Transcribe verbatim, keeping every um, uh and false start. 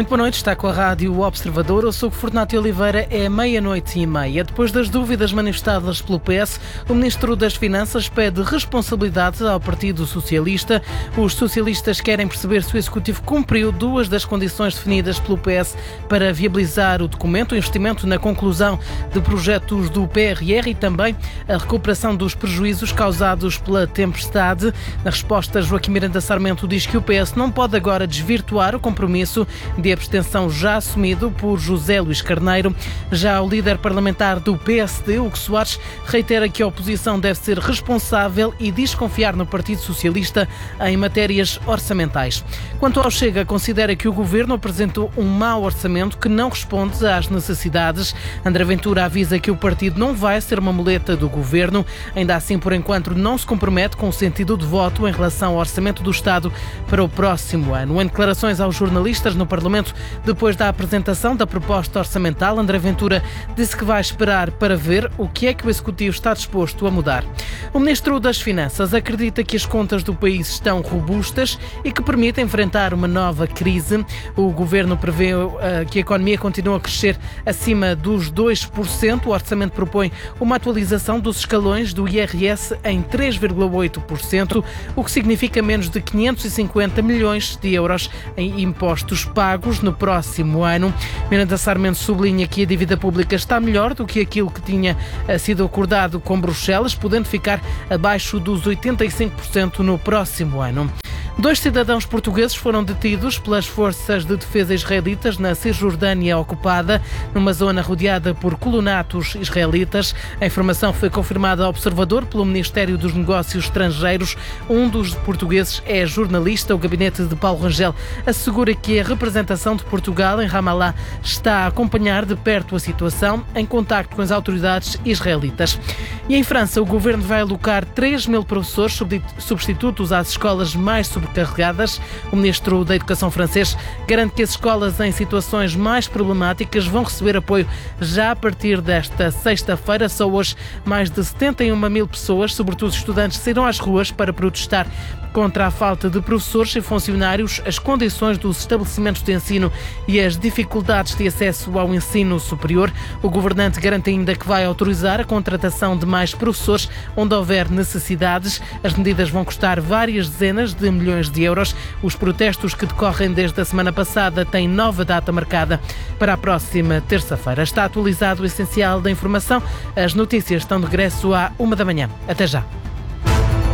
Muito boa noite, está com a Rádio Observador. Eu sou o Fortunato Oliveira, é meia-noite e meia. Depois das dúvidas manifestadas pelo P S, o Ministro das Finanças pede responsabilidade ao Partido Socialista. Os socialistas querem perceber se o Executivo cumpriu duas das condições definidas pelo P S para viabilizar o documento, o investimento na conclusão de projetos do P R R e também a recuperação dos prejuízos causados pela tempestade. Na resposta, Joaquim Miranda Sarmento diz que o P S não pode agora desvirtuar o compromisso de abstenção já assumido por José Luís Carneiro. Já o líder parlamentar do P S D, Hugo Soares, reitera que a oposição deve ser responsável e desconfiar no Partido Socialista em matérias orçamentais. Quanto ao Chega, considera que o governo apresentou um mau orçamento que não responde às necessidades. André Ventura avisa que o partido não vai ser uma muleta do governo. Ainda assim, por enquanto, não se compromete com o sentido de voto em relação ao orçamento do Estado para o próximo ano. Em declarações aos jornalistas no Parlamento, depois da apresentação da proposta orçamental, André Ventura disse que vai esperar para ver o que é que o Executivo está disposto a mudar. O Ministro das Finanças acredita que as contas do país estão robustas e que permitem enfrentar uma nova crise. O Governo prevê uh, que a economia continue a crescer acima dos dois por cento. O orçamento propõe uma atualização dos escalões do I R S em três vírgula oito por cento, o que significa menos de quinhentos e cinquenta milhões de euros em impostos pagos no próximo ano. Miranda Sarmento sublinha que a dívida pública está melhor do que aquilo que tinha sido acordado com Bruxelas, podendo ficar abaixo dos oitenta e cinco por cento no próximo ano. Dois cidadãos portugueses foram detidos pelas forças de defesa israelitas na Cisjordânia ocupada, numa zona rodeada por colonatos israelitas. A informação foi confirmada ao Observador pelo Ministério dos Negócios Estrangeiros. Um dos portugueses é jornalista. O gabinete de Paulo Rangel assegura que a representação de Portugal em Ramallah está a acompanhar de perto a situação, em contacto com as autoridades israelitas. E em França, o governo vai alocar três mil professores substitutos às escolas mais sobrecarregadas. O ministro da Educação francês garante que as escolas em situações mais problemáticas vão receber apoio já a partir desta sexta-feira. Só hoje, mais de setenta e uma mil pessoas, sobretudo estudantes, saíram às ruas para protestar contra a falta de professores e funcionários, as condições dos estabelecimentos de ensino e as dificuldades de acesso ao ensino superior. O governante garante ainda que vai autorizar a contratação de mais professores onde houver necessidades. As medidas vão custar várias dezenas de milhões de euros. Os protestos que decorrem desde a semana passada têm nova data marcada para a próxima terça-feira. Está atualizado o essencial da informação. As notícias estão de regresso à uma da manhã. Até já.